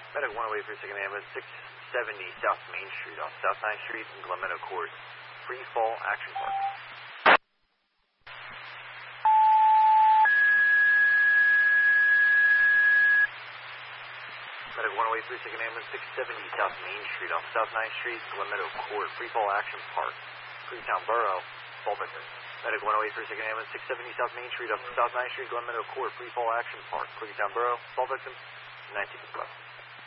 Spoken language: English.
Medic 108 for second ambulance, 670 South Main Street off South 9th Street in Glen Meadow Court. Free Fall Action Park. Medic 108 for second ambulance, 670 South Main Street off South 9th Street, Glen Meadow Court. Free Fall Action Park. Freetown Borough. Fall victim. Medic 108 for second ambulance, 670 South Main Street off South 9th Street, Glen Meadow Court. Free Fall Action Park. Freetown Borough. Fall victim. 19 plus.